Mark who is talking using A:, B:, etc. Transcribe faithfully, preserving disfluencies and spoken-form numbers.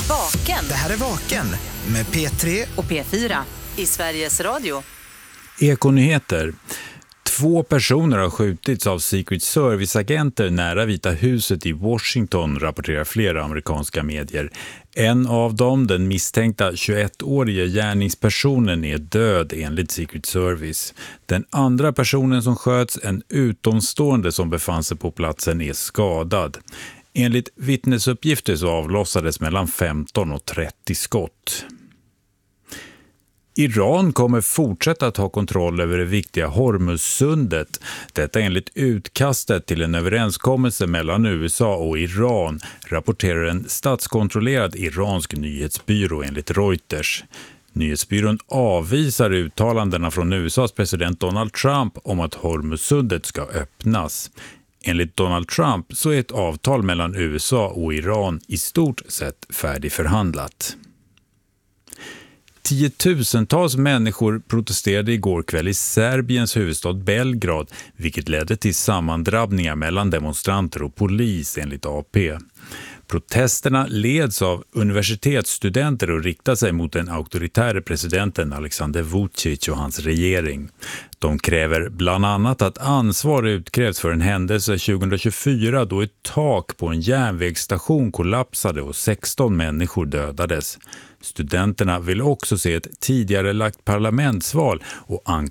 A: Vaken.
B: Det här är Vaken med P tre
A: och P fyra i Sveriges Radio.
C: Ekonyheter. Två personer har skjutits av Secret Service-agenter nära Vita huset i Washington, rapporterar flera amerikanska medier. En av dem, den misstänkta tjugoettåriga gärningspersonen, är död enligt Secret Service. Den andra personen som sköts, en utomstående som befann sig på platsen, är skadad. Enligt vittnesuppgifter så avlossades mellan femton och trettio skott. Iran kommer fortsätta att ha kontroll över det viktiga Hormuzsundet. Detta enligt utkastet till en överenskommelse mellan U S A och Iran, rapporterar en statskontrollerad iransk nyhetsbyrå enligt Reuters. Nyhetsbyrån avvisar uttalandena från U S A:s president Donald Trump om att Hormuzsundet ska öppnas. Enligt Donald Trump så är ett avtal mellan U S A och Iran i stort sett färdigförhandlat. Tiotusentals människor protesterade igår kväll i Serbiens huvudstad Belgrad, vilket ledde till sammandrabbningar mellan demonstranter och polis enligt A P. Protesterna leds av universitetsstudenter och riktar sig mot den auktoritära presidenten Alexander Vučić och hans regering. De kräver bland annat att ansvar utkrävs för en händelse tjugohundratjugofyra då ett tak på en järnvägsstation kollapsade och sexton människor dödades. Studenterna vill också se ett tidigare lagt parlamentsval och